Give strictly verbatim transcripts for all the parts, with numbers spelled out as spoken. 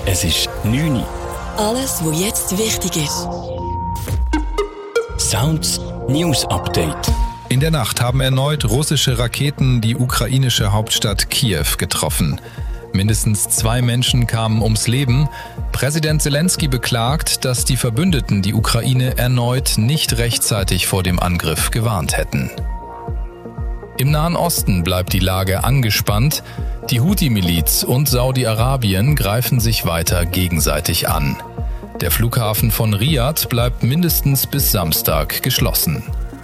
Es ist neun Uhr. Alles, was jetzt wichtig ist. Sounds News Update. In der Nacht haben erneut russische Raketen die ukrainische Hauptstadt Kiew getroffen. Mindestens zwei Menschen kamen ums Leben. Präsident Zelensky beklagt, dass die Verbündeten die Ukraine erneut nicht rechtzeitig vor dem Angriff gewarnt hätten. Im Nahen Osten bleibt die Lage angespannt. Die Houthi-Miliz und Saudi-Arabien greifen sich weiter gegenseitig an. Der Flughafen von Riad bleibt mindestens bis Samstag geschlossen.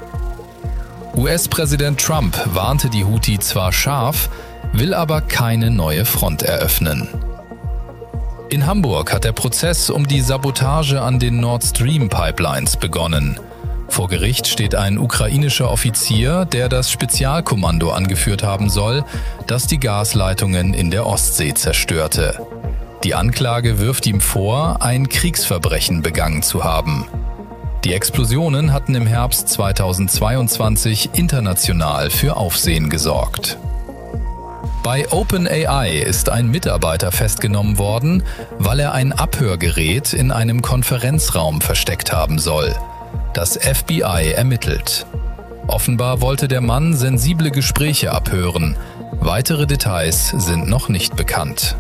U S-Präsident Trump warnte die Houthi zwar scharf, will aber keine neue Front eröffnen. In Hamburg hat der Prozess um die Sabotage an den Nord Stream-Pipelines begonnen. Vor Gericht steht ein ukrainischer Offizier, der das Spezialkommando angeführt haben soll, das die Gasleitungen in der Ostsee zerstörte. Die Anklage wirft ihm vor, ein Kriegsverbrechen begangen zu haben. Die Explosionen hatten im Herbst zweitausendzweiundzwanzig international für Aufsehen gesorgt. Bei OpenAI ist ein Mitarbeiter festgenommen worden, weil er ein Abhörgerät in einem Konferenzraum versteckt haben soll. Das F B I ermittelt. Offenbar wollte der Mann sensible Gespräche abhören. Weitere Details sind noch nicht bekannt.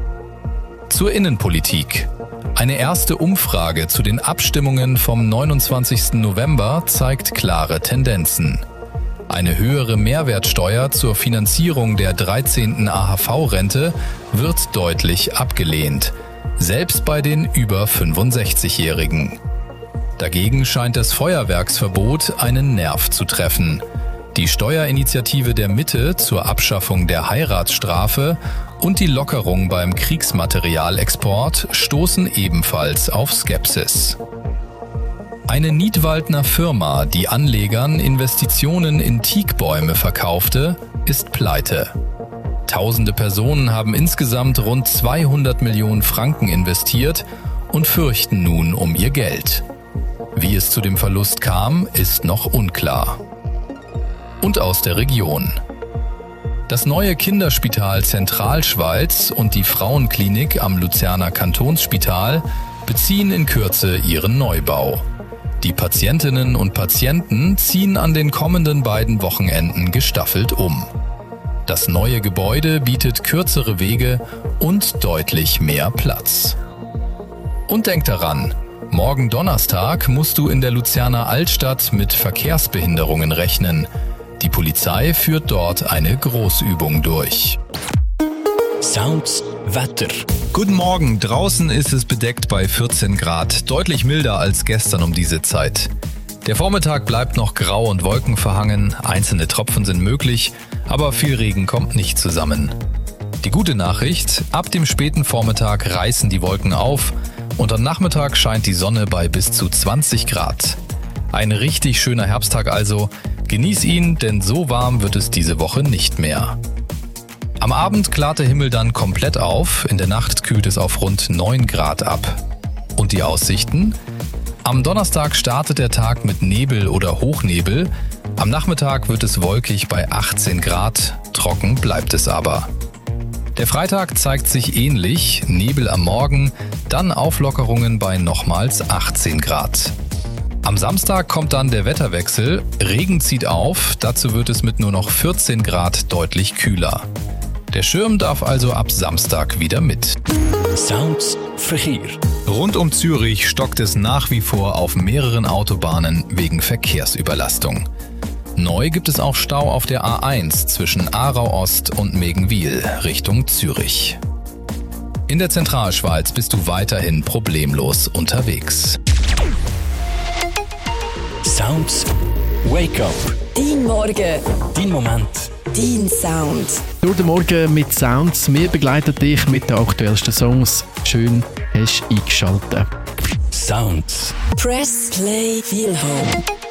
Zur Innenpolitik. Eine erste Umfrage zu den Abstimmungen vom neunundzwanzigsten November zeigt klare Tendenzen. Eine höhere Mehrwertsteuer zur Finanzierung der dreizehnten A H V-Rente wird deutlich abgelehnt, selbst bei den über fünfundsechzigjährigen. Dagegen scheint das Feuerwerksverbot einen Nerv zu treffen. Die Steuerinitiative der Mitte zur Abschaffung der Heiratsstrafe und die Lockerung beim Kriegsmaterialexport stoßen ebenfalls auf Skepsis. Eine Nidwaldner Firma, die Anlegern Investitionen in Teakbäume verkaufte, ist pleite. Tausende Personen haben insgesamt rund zweihundert Millionen Franken investiert und fürchten nun um ihr Geld. Wie es zu dem Verlust kam, ist noch unklar. Und aus der Region. Das neue Kinderspital Zentralschweiz und die Frauenklinik am Luzerner Kantonsspital beziehen in Kürze ihren Neubau. Die Patientinnen und Patienten ziehen an den kommenden beiden Wochenenden gestaffelt um. Das neue Gebäude bietet kürzere Wege und deutlich mehr Platz. Und denk daran, morgen Donnerstag musst du in der Luzerner Altstadt mit Verkehrsbehinderungen rechnen. Die Polizei führt dort eine Großübung durch. Sounds Wetter. Guten Morgen, draußen ist es bedeckt bei vierzehn Grad, deutlich milder als gestern um diese Zeit. Der Vormittag bleibt noch grau und wolkenverhangen, einzelne Tropfen sind möglich, aber viel Regen kommt nicht zusammen. Die gute Nachricht, ab dem späten Vormittag reißen die Wolken auf und am Nachmittag scheint die Sonne bei bis zu zwanzig Grad. Ein richtig schöner Herbsttag also, genieß ihn, denn so warm wird es diese Woche nicht mehr. Am Abend klart der Himmel dann komplett auf, in der Nacht kühlt es auf rund neun Grad ab. Und die Aussichten? Am Donnerstag startet der Tag mit Nebel oder Hochnebel, am Nachmittag wird es wolkig bei achtzehn Grad, trocken bleibt es aber. Der Freitag zeigt sich ähnlich, Nebel am Morgen, dann Auflockerungen bei nochmals achtzehn Grad. Am Samstag kommt dann der Wetterwechsel, Regen zieht auf, dazu wird es mit nur noch vierzehn Grad deutlich kühler. Der Schirm darf also ab Samstag wieder mit. Sounds Verkehr. Rund um Zürich stockt es nach wie vor auf mehreren Autobahnen wegen Verkehrsüberlastung. Neu gibt es auch Stau auf der A eins zwischen Aarau Ost und Megenwil Richtung Zürich. In der Zentralschweiz bist du weiterhin problemlos unterwegs. Sounds Wake Up. Dein Morgen. Dein Moment. Dein Sound. Durch den Morgen mit Sounds. Wir begleiten dich mit den aktuellsten Songs. Schön hast du eingeschaltet. Sounds. Press Play Feel Home.